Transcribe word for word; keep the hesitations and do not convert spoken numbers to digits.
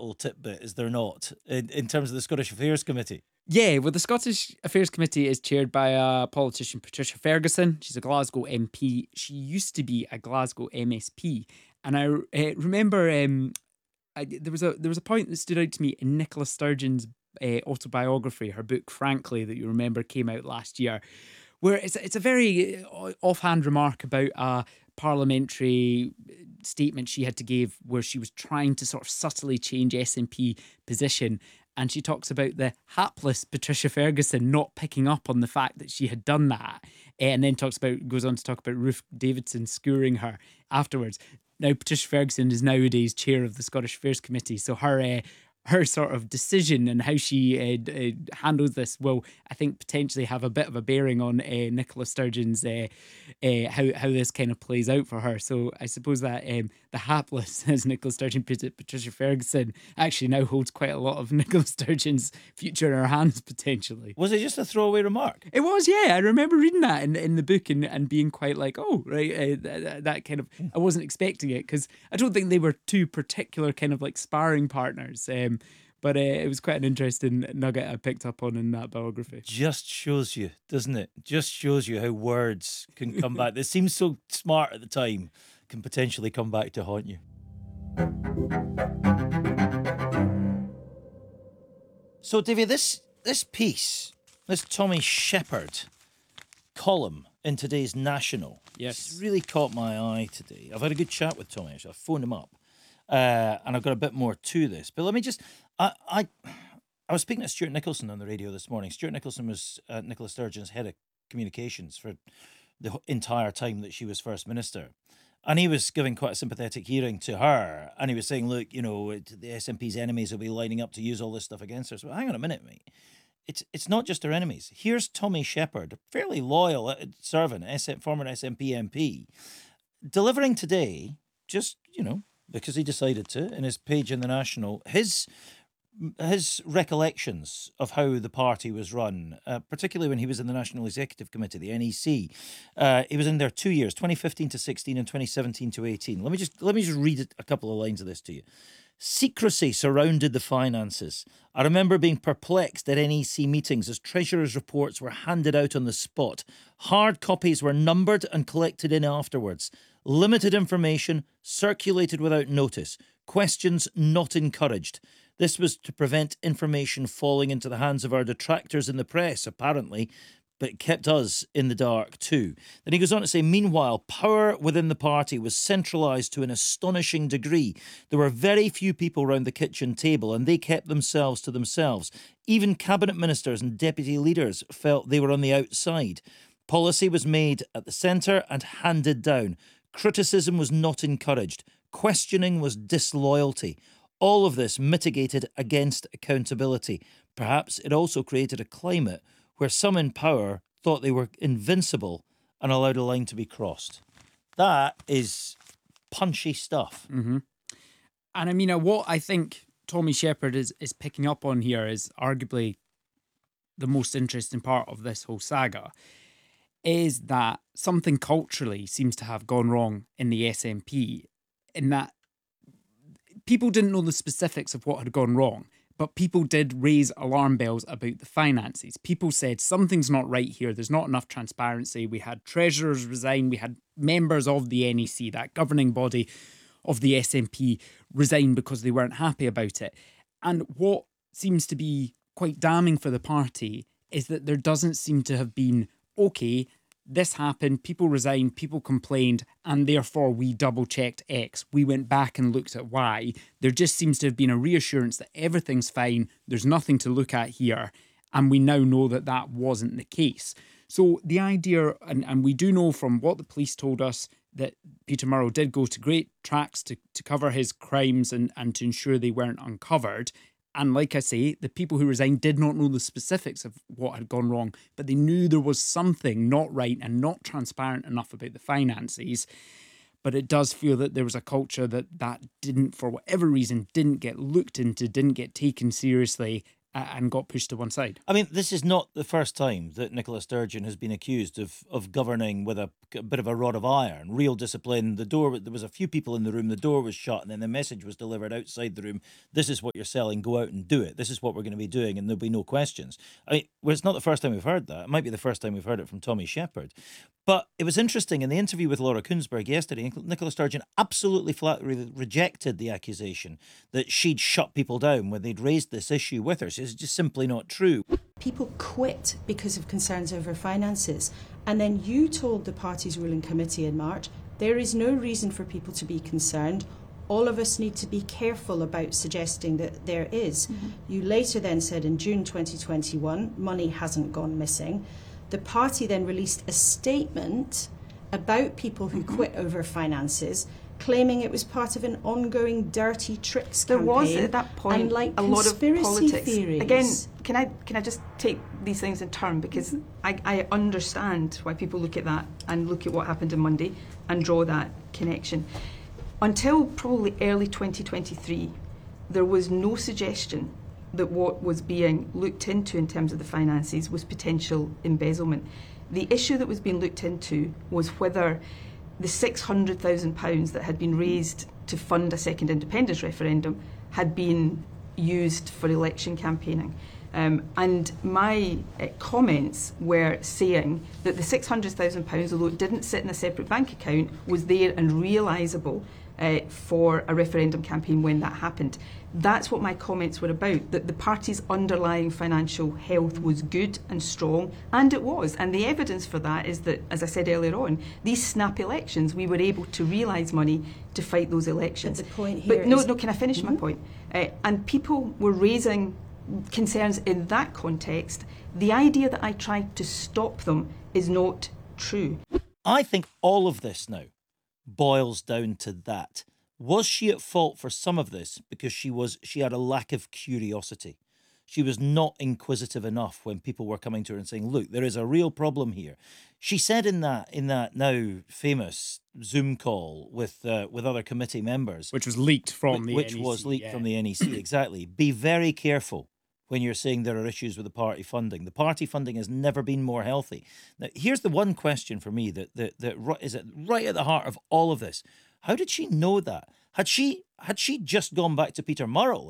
little tidbit, is there not, in, in terms of the Scottish Affairs Committee? Yeah, well, the Scottish Affairs Committee is chaired by a politician, Patricia Ferguson. She's a Glasgow M P. She used to be a Glasgow M S P. And I uh, remember um, I, there was a there was a point that stood out to me in Nicola Sturgeon's uh, autobiography, her book, Frankly, that you remember came out last year, where it's, it's a very offhand remark about a parliamentary statement she had to give where she was trying to sort of subtly change S N P position. And she talks about the hapless Patricia Ferguson not picking up on the fact that she had done that. And then talks about goes on to talk about Ruth Davidson skewering her afterwards. Now, Patricia Ferguson is nowadays chair of the Scottish Affairs Committee. So her uh, her sort of decision and how she uh, uh, handles this will, I think, potentially have a bit of a bearing on uh, Nicola Sturgeon's, uh, uh, how, how this kind of plays out for her. So I suppose that um, the hapless, as Nicola Sturgeon put it, Patricia Ferguson, actually now holds quite a lot of Nicola Sturgeon's future in her hands, potentially. Was it just a throwaway remark? It was, yeah. I remember reading that in, in the book and, and being quite like, oh, right, uh, that, that kind of, I wasn't expecting it, because I don't think they were two particular kind of like sparring partners. Um, But uh, it was quite an interesting nugget I picked up on in that biography. Just shows you, doesn't it? Just shows you how words can come back. They seem so smart at the time, can potentially come back to haunt you. So, Davey, this this piece, this Tommy Sheppard column in today's National, yes, it's really caught my eye today. I've had a good chat with Tommy, actually. I phoned him up. Uh, and I've got a bit more to this. But let me just... I I, I was speaking to Stuart Nicholson on the radio this morning. Stuart Nicholson was uh, Nicola Sturgeon's head of communications for the entire time that she was First Minister. And he was giving quite a sympathetic hearing to her. And he was saying, look, you know, the S N P's enemies will be lining up to use all this stuff against her. So hang on a minute, mate. It's it's not just her enemies. Here's Tommy Sheppard, a fairly loyal servant, S N, former S N P M P, delivering today, just, you know, because he decided to, in his page in the National, his his recollections of how the party was run, uh, particularly when he was in the National Executive Committee, the N E C. Uh, he was in there two years, twenty fifteen to sixteen and twenty seventeen to eighteen. Let me just let me just read a couple of lines of this to you. Secrecy surrounded the finances. I remember being perplexed at N E C meetings as Treasurer's reports were handed out on the spot. Hard copies were numbered and collected in afterwards. Limited information circulated without notice. Questions not encouraged. This was to prevent information falling into the hands of our detractors in the press, apparently, but it kept us in the dark too. Then he goes on to say, meanwhile, power within the party was centralised to an astonishing degree. There were very few people round the kitchen table, and they kept themselves to themselves. Even cabinet ministers and deputy leaders felt they were on the outside. Policy was made at the centre and handed down. Criticism was not encouraged. Questioning was disloyalty. All of this mitigated against accountability. Perhaps it also created a climate where some in power thought they were invincible and allowed a line to be crossed. That is punchy stuff. Mm-hmm. And I mean, uh, what I think Tommy Sheppard is, is picking up on here is arguably the most interesting part of this whole saga, is that something culturally seems to have gone wrong in the S N P, in that people didn't know the specifics of what had gone wrong, but people did raise alarm bells about the finances. People said, something's not right here. There's not enough transparency. We had treasurers resign. We had members of the N E C, that governing body of the S N P, resign because they weren't happy about it. And what seems to be quite damning for the party is that there doesn't seem to have been, okay, this happened, people resigned, people complained, and therefore we double-checked X. We went back and looked at Y. There just seems to have been a reassurance that everything's fine, there's nothing to look at here, and we now know that that wasn't the case. So the idea, and, and we do know from what the police told us, that Peter Murrow did go to great tracks to, to cover his crimes and, and to ensure they weren't uncovered. And like I say, the people who resigned did not know the specifics of what had gone wrong, but they knew there was something not right and not transparent enough about the finances. But it does feel that there was a culture that that didn't, for whatever reason, didn't get looked into, didn't get taken seriously. and got pushed to one side. I mean, this is not the first time that Nicola Sturgeon has been accused of of governing with a, a bit of a rod of iron, real discipline. The door, there was a few people in the room, the door was shut, and then the message was delivered outside the room. This is what you're selling, go out and do it. This is what we're going to be doing, and there'll be no questions. I mean, well, it's not the first time we've heard that. It might be the first time we've heard it from Tommy Shepherd. But it was interesting, in the interview with Laura Kuenssberg yesterday, Nicola Sturgeon absolutely flatly re- rejected the accusation that she'd shut people down when they'd raised this issue with her. So it's just simply not true. People quit because of concerns over finances. And then you told the party's ruling committee in March, there is no reason for people to be concerned. All of us need to be careful about suggesting that there is. Mm-hmm. You later then said in June twenty twenty-one, money hasn't gone missing. The party then released a statement about people who mm-hmm. quit over finances, claiming it was part of an ongoing dirty tricks there campaign. There was at that point and like a lot of politics. Theories. Again, can I can I just take these things in turn, because mm-hmm. I, I understand why people look at that and look at what happened on Monday and draw that connection. Until probably early twenty twenty-three, there was no suggestion that what was being looked into in terms of the finances was potential embezzlement. The issue that was being looked into was whether the six hundred thousand pounds that had been raised to fund a second independence referendum had been used for election campaigning. Um, and my uh, comments were saying that the six hundred thousand pounds, although it didn't sit in a separate bank account, was there and realisable uh, for a referendum campaign when that happened. That's what my comments were about, that the party's underlying financial health was good and strong, and it was. And the evidence for that is that, as I said earlier on, these snap elections, we were able to realise money to fight those elections. But the point here but no, is... no, can I finish mm-hmm. my point? Uh, and people were raising concerns in that context. The idea that I tried to stop them is not true. I think all of this now boils down to that. Was she at fault for some of this because she was she had a lack of curiosity? She was not inquisitive enough when people were coming to her and saying, look, there is a real problem here. She said in that in that now famous Zoom call with uh, with other committee members, which was leaked from which, the which N E C, was leaked yeah. from the N E C, exactly. Be very careful when you're saying there are issues with the party funding. The party funding has never been more healthy. Now, here's the one question for me that that that is it right at the heart of all of this. How did she know that? Had she had she just gone back to Peter Murrell